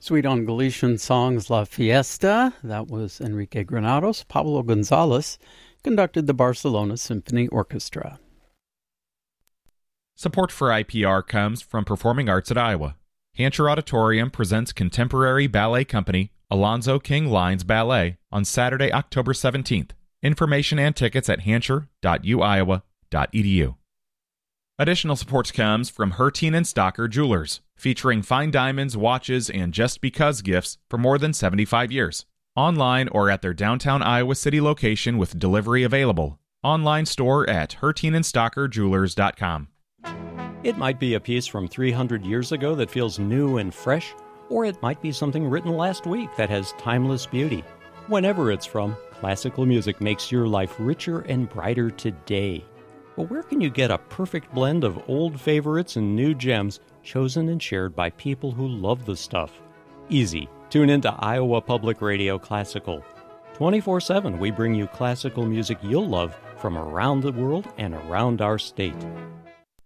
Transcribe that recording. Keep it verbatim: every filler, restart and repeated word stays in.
Sweet on Galician songs La Fiesta, that was Enrique Granados. Pablo Gonzalez conducted the Barcelona Symphony Orchestra. Support for I P R comes from Performing Arts at Iowa. Hancher Auditorium presents contemporary ballet company Alonzo King Lines Ballet on Saturday, October seventeenth. Information and tickets at hancher dot u iowa dot e d u. Additional support comes from Hertine and Stocker Jewelers, featuring fine diamonds, watches, and just because gifts for more than seventy-five years. Online or at their downtown Iowa City location with delivery available. Online store at hertine and stocker jewelers dot com. It might be a piece from three hundred years ago that feels new and fresh, or it might be something written last week that has timeless beauty. Whenever it's from, classical music makes your life richer and brighter today. But where can you get a perfect blend of old favorites and new gems chosen and shared by people who love the stuff? Easy. Tune into Iowa Public Radio Classical. twenty-four seven, we bring you classical music you'll love from around the world and around our state.